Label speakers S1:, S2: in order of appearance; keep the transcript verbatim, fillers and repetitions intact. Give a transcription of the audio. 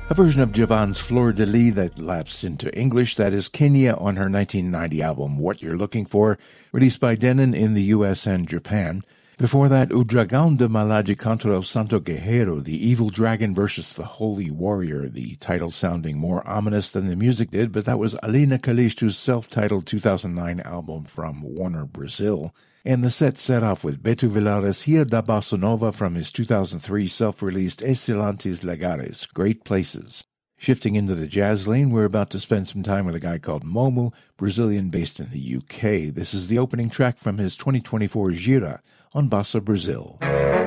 S1: A version of Javan's Fleur de Lis that lapsed into English, that is Kenya on her nineteen ninety album What You're Looking For, released by Denon in the U S and Japan. Before that, O Dragão de Maldade contra o Santo Guerreiro, the evil dragon versus the holy warrior, the title sounding more ominous than the music did, but that was Alina Calixto's self-titled two thousand nine album from Warner Brazil. And the set set off with Beto Vilares' Ria da Bossa Nova from his two thousand three self-released Excelentes Lugares, Great Places. Shifting into the jazz lane, we're about to spend some time with a guy called Momo, Brazilian based in the U K. This is the opening track from his twenty twenty-four Gira on Bossa Brazil.